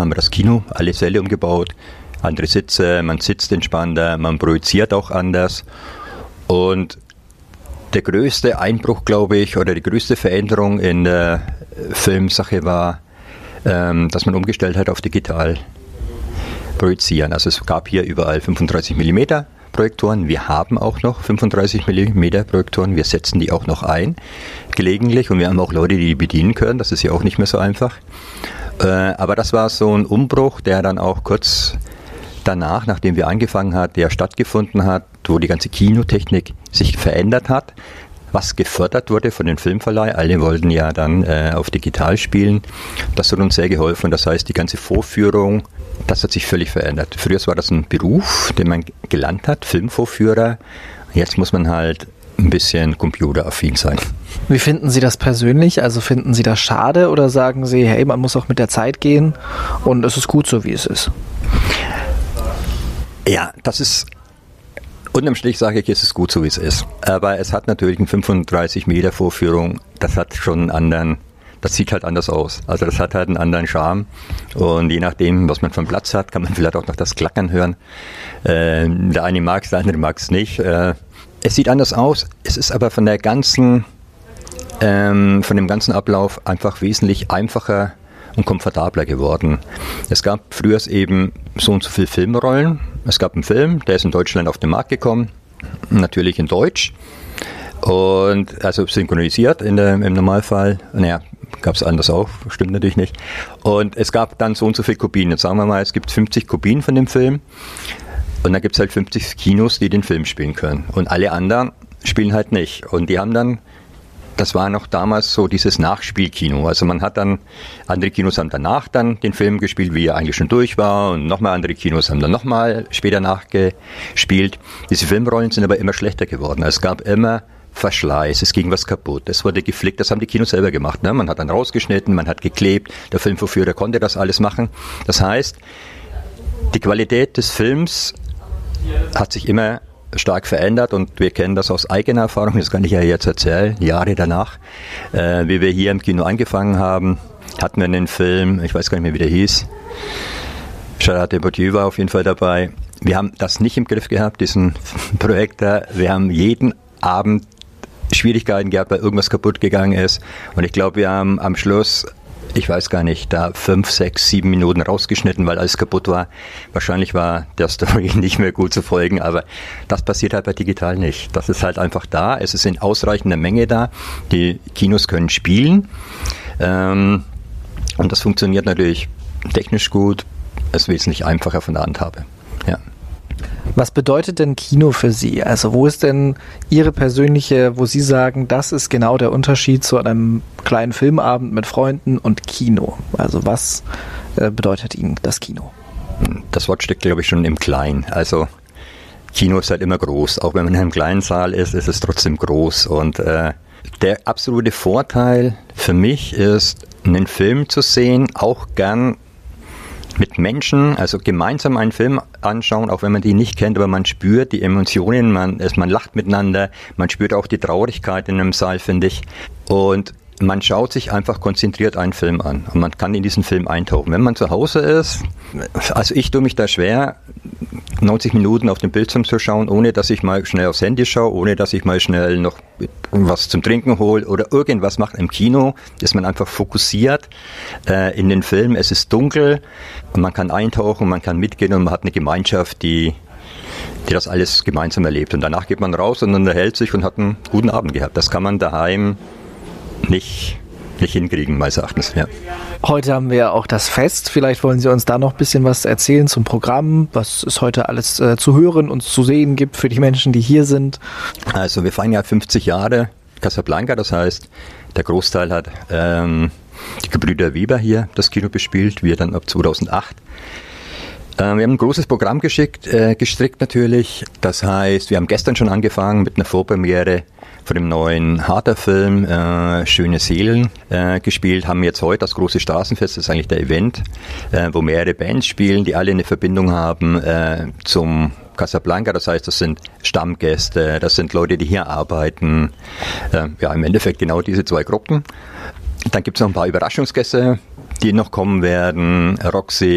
haben wir das Kino, alle Säle umgebaut, andere Sitze, man sitzt entspannter, man projiziert auch anders. Und der größte Einbruch, glaube ich, oder die größte Veränderung in der Filmsache war, dass man umgestellt hat auf digital projizieren. Also es gab hier überall 35 mm Projektoren. Wir haben auch noch 35 mm Projektoren. Wir setzen die auch noch ein, gelegentlich. Und wir haben auch Leute, die bedienen können. Das ist ja auch nicht mehr so einfach. Aber das war so ein Umbruch, der dann auch kurz danach, nachdem wir angefangen haben, der stattgefunden hat, wo die ganze Kinotechnik sich verändert hat, was gefördert wurde von den Filmverleih. Alle wollten ja dann auf digital spielen. Das hat uns sehr geholfen. Das heißt, die ganze Vorführung, das hat sich völlig verändert. Früher war das ein Beruf, den man gelernt hat, Filmvorführer. Jetzt muss man halt ein bisschen computeraffin sein. Wie finden Sie das persönlich? Also finden Sie das schade oder sagen Sie, hey, man muss auch mit der Zeit gehen und es ist gut so, wie es ist? Ja, das ist, unterm Strich sage ich, es ist gut so, wie es ist. Aber es hat natürlich eine 35 Meter Vorführung, das hat schon einen anderen, das sieht halt anders aus. Also das hat halt einen anderen Charme. Und je nachdem, was man von Platz hat, kann man vielleicht auch noch das Klackern hören. Der eine mag es, der andere mag es nicht. Es sieht anders aus, es ist aber von der ganzen, von dem ganzen Ablauf einfach wesentlich einfacher und komfortabler geworden. Es gab früher eben so und so viele Filmrollen. Es gab einen Film, der ist in Deutschland auf den Markt gekommen, natürlich in Deutsch und also synchronisiert im Normalfall. Naja, gab es anders auch, stimmt natürlich nicht. Und es gab dann so und so viele Kopien. Jetzt sagen wir mal, es gibt 50 Kopien von dem Film und dann gibt es halt 50 Kinos, die den Film spielen können. Und alle anderen spielen halt nicht. Und die haben dann, das war noch damals so dieses Nachspielkino. Also man hat dann, andere Kinos haben danach dann den Film gespielt, wie er eigentlich schon durch war. Und nochmal andere Kinos haben dann nochmal später nachgespielt. Diese Filmrollen sind aber immer schlechter geworden. Es gab immer Verschleiß, es ging was kaputt, es wurde geflickt, das haben die Kinos selber gemacht. Ne? Man hat dann rausgeschnitten, man hat geklebt, der Filmvorführer konnte das alles machen. Das heißt, die Qualität des Films hat sich immer stark verändert und wir kennen das aus eigener Erfahrung, das kann ich ja jetzt erzählen, Jahre danach, wie wir hier im Kino angefangen haben, hatten wir einen Film, ich weiß gar nicht mehr, wie der hieß, Gerard Depardieu war auf jeden Fall dabei. Wir haben das nicht im Griff gehabt, diesen Projektor, wir haben jeden Abend Schwierigkeiten gehabt, weil irgendwas kaputt gegangen ist und ich glaube, wir haben am Schluss, ich weiß gar nicht, da 5, 6, 7 Minuten rausgeschnitten, weil alles kaputt war. Wahrscheinlich war der Story nicht mehr gut zu folgen, aber das passiert halt bei digital nicht. Das ist halt einfach da, es ist in ausreichender Menge da, die Kinos können spielen und das funktioniert natürlich technisch gut, ist wesentlich einfacher von der Handhabe. Ja. Was bedeutet denn Kino für Sie? Also wo ist denn Ihre persönliche, wo Sie sagen, das ist genau der Unterschied zu einem kleinen Filmabend mit Freunden und Kino? Also was bedeutet Ihnen das Kino? Das Wort steckt, glaube ich, schon im Kleinen. Also Kino ist halt immer groß. Auch wenn man in einem kleinen Saal ist, ist es trotzdem groß. Und der absolute Vorteil für mich ist, einen Film zu sehen, auch gern mit Menschen, also gemeinsam einen Film anschauen, auch wenn man die nicht kennt, aber man spürt die Emotionen, man lacht miteinander, man spürt auch die Traurigkeit in einem Saal, finde ich. Und man schaut sich einfach konzentriert einen Film an und man kann in diesen Film eintauchen. Wenn man zu Hause ist, also ich tue mich da schwer, 90 Minuten auf den Bildschirm zu schauen, ohne dass ich mal schnell aufs Handy schaue, ohne dass ich mal schnell noch was zum Trinken hole oder irgendwas mache. Im Kino ist man einfach fokussiert in den Film. Es ist dunkel und man kann eintauchen, man kann mitgehen und man hat eine Gemeinschaft, die das alles gemeinsam erlebt. Und danach geht man raus und unterhält sich und hat einen guten Abend gehabt. Das kann man daheim nicht hinkriegen, meines Erachtens. Ja. Heute haben wir ja auch das Fest. Vielleicht wollen Sie uns da noch ein bisschen was erzählen zum Programm, was es heute alles zu hören und zu sehen gibt für die Menschen, die hier sind. Also wir feiern ja 50 Jahre Casablanca, das heißt, der Großteil hat die Gebrüder Weber hier das Kino bespielt, wir dann ab 2008. Wir haben ein großes Programm gestrickt natürlich. Das heißt, wir haben gestern schon angefangen mit einer Vorpremiere von dem neuen Harter-Film Schöne Seelen gespielt, haben jetzt heute das große Straßenfest, das ist eigentlich der Event, wo mehrere Bands spielen, die alle eine Verbindung haben zum Casablanca, das heißt, das sind Stammgäste, das sind Leute, die hier arbeiten, ja, im Endeffekt genau diese zwei Gruppen. Dann gibt es noch ein paar Überraschungsgäste, die noch kommen werden, Roxy,